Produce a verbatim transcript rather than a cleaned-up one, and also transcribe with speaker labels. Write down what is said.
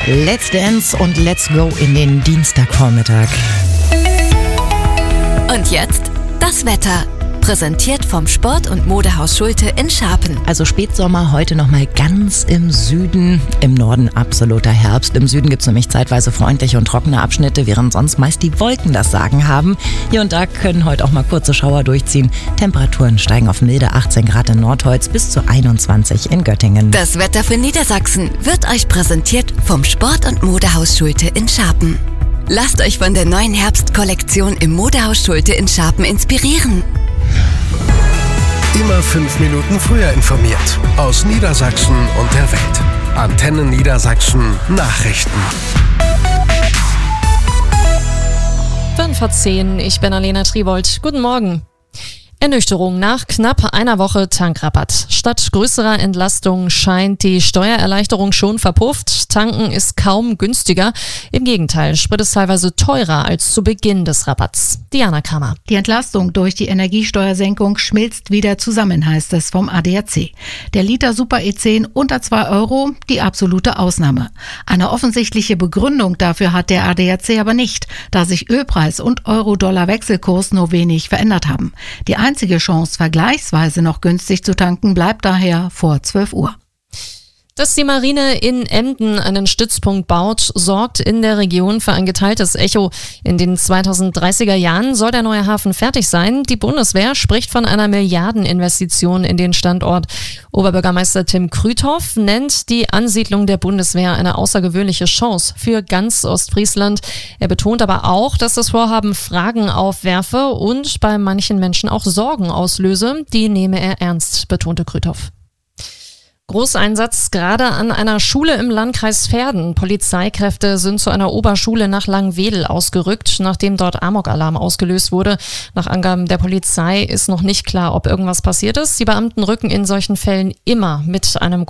Speaker 1: Let's Dance und Let's Go in den Dienstagvormittag.
Speaker 2: Und jetzt das Wetter. Präsentiert vom Sport- und Modehaus Schulte in Scharpen.
Speaker 1: Also Spätsommer, heute nochmal ganz im Süden. Im Norden absoluter Herbst. Im Süden gibt es nämlich zeitweise freundliche und trockene Abschnitte, während sonst meist die Wolken das Sagen haben. Hier und da können heute auch mal kurze Schauer durchziehen. Temperaturen steigen auf milde achtzehn Grad in Nordholz bis zu einundzwanzig in Göttingen.
Speaker 2: Das Wetter für Niedersachsen wird euch präsentiert vom Sport- und Modehaus Schulte in Scharpen. Lasst euch von der neuen Herbstkollektion im Modehaus Schulte in Scharpen inspirieren.
Speaker 3: Immer fünf Minuten früher informiert. Aus Niedersachsen und der Welt. Antenne Niedersachsen Nachrichten.
Speaker 4: fünf vor zehn, ich bin Alena Tribold. Guten Morgen. Ernüchterung nach knapp einer Woche Tankrabatt. Statt größerer Entlastung scheint die Steuererleichterung schon verpufft. Tanken ist kaum günstiger. Im Gegenteil, Sprit ist teilweise teurer als zu Beginn des Rabatts. Diana Kramer.
Speaker 5: Die Entlastung durch die Energiesteuersenkung schmilzt wieder zusammen, heißt es vom A D A C. Der Liter Super E zehn unter zwei Euro, die absolute Ausnahme. Eine offensichtliche Begründung dafür hat der A D A C aber nicht, da sich Ölpreis und Euro-Dollar-Wechselkurs nur wenig verändert haben. Die einzige Chance, vergleichsweise noch günstig zu tanken, bleibt daher vor zwölf Uhr.
Speaker 4: Dass die Marine in Emden einen Stützpunkt baut, sorgt in der Region für ein geteiltes Echo. In den zweitausenddreißiger Jahren soll der neue Hafen fertig sein. Die Bundeswehr spricht von einer Milliardeninvestition in den Standort. Oberbürgermeister Tim Krüthoff nennt die Ansiedlung der Bundeswehr eine außergewöhnliche Chance für ganz Ostfriesland. Er betont aber auch, dass das Vorhaben Fragen aufwerfe und bei manchen Menschen auch Sorgen auslöse. Die nehme er ernst, betonte Krüthoff. Großeinsatz gerade an einer Schule im Landkreis Verden. Polizeikräfte sind zu einer Oberschule nach Langwedel ausgerückt, nachdem dort Amokalarm ausgelöst wurde. Nach Angaben der Polizei ist noch nicht klar, ob irgendwas passiert ist. Die Beamten rücken in solchen Fällen immer mit einem